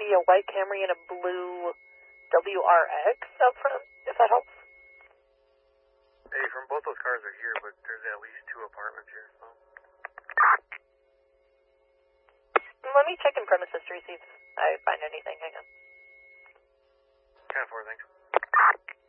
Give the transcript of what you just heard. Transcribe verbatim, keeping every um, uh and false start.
see a white Camry and a blue W R X up front, if that helps. Hey, from both those cars are here, but there's at least two apartments here, so. Let me check in premise history, see if I find anything. Hang on. ten four, thanks.